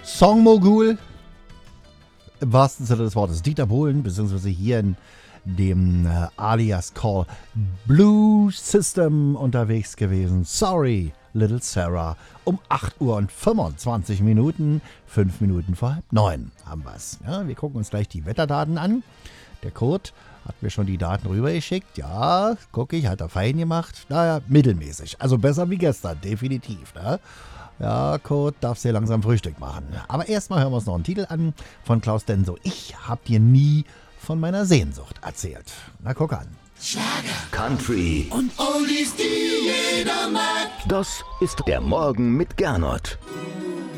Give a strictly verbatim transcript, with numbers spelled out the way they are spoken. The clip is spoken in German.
Songmogul, im wahrsten Sinne des Wortes, Dieter Bohlen, beziehungsweise hier in dem äh, alias Call Blue System unterwegs gewesen. Sorry, Little Sarah. Um acht Uhr und fünfundzwanzig Minuten, fünf Minuten vor halb neun haben wir es. Ja, wir gucken uns gleich die Wetterdaten an. Der Kurt hat mir schon die Daten rübergeschickt. Ja, gucke ich, hat er fein gemacht. Naja, mittelmäßig. Also besser wie gestern, definitiv. Ne? Ja, Kurt, darfst dir langsam Frühstück machen. Aber erstmal hören wir uns noch einen Titel an von Klaus Denso. Ich hab dir nie von meiner Sehnsucht erzählt. Na, guck an. Schlager, Country und Oldies, die jeder mag. Das ist der Morgen mit Gernot.